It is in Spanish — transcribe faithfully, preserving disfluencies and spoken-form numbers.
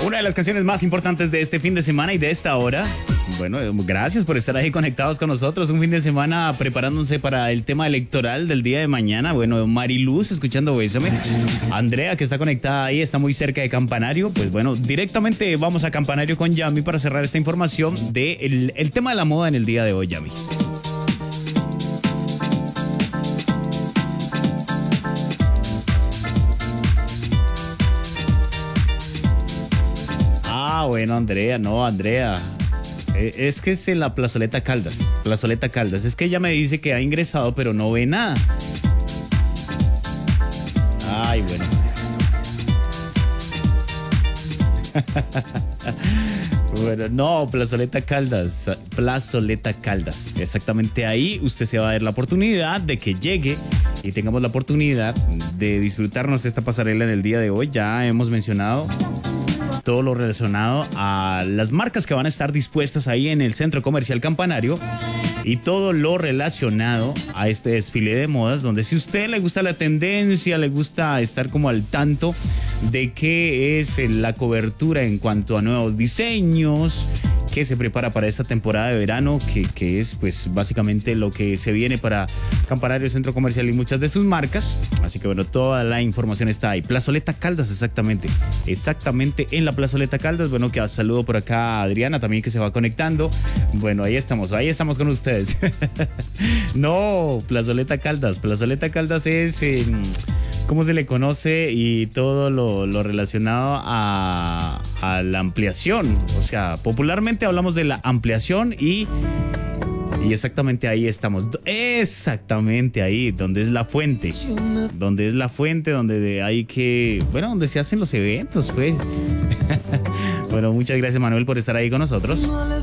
Una de las canciones más importantes de este fin de semana y de esta hora. Bueno, gracias por estar ahí conectados con nosotros. Un fin de semana preparándose para el tema electoral del día de mañana. Bueno, Mariluz escuchando Bésame. Andrea, que está conectada ahí, está muy cerca de Campanario. Pues bueno, directamente vamos a Campanario con Yami para cerrar esta información del el tema de la moda en el día de hoy, Yami. Ah, bueno, Andrea, no, Andrea. Es que es en la Plazoleta Caldas. Plazoleta Caldas. Es que ella me dice que ha ingresado, pero no ve nada. Ay, bueno. Bueno, no, Plazoleta Caldas. Plazoleta Caldas. Exactamente ahí usted se va a dar la oportunidad de que llegue y tengamos la oportunidad de disfrutarnos esta pasarela en el día de hoy. Ya hemos mencionado todo lo relacionado a las marcas que van a estar dispuestas ahí en el Centro Comercial Campanario y todo lo relacionado a este desfile de modas, donde si a usted le gusta la tendencia, le gusta estar como al tanto de qué es la cobertura en cuanto a nuevos diseños, que se prepara para esta temporada de verano, que, que es pues básicamente lo que se viene para Campanario, Centro Comercial y muchas de sus marcas. Así que bueno, toda la información está ahí. Plazoleta Caldas, exactamente. Exactamente en la Plazoleta Caldas. Bueno, que saludo por acá a Adriana también, que se va conectando. Bueno, ahí estamos, ahí estamos con ustedes. No, Plazoleta Caldas. Plazoleta Caldas es... Eh, cómo se le conoce y todo lo, lo relacionado a, a la ampliación. O sea, popularmente hablamos de la ampliación y, y exactamente ahí estamos. Exactamente ahí, donde es la fuente. Donde es la fuente, donde de hay que... Bueno, donde se hacen los eventos, pues. Bueno, muchas gracias, Manuel, por estar ahí con nosotros.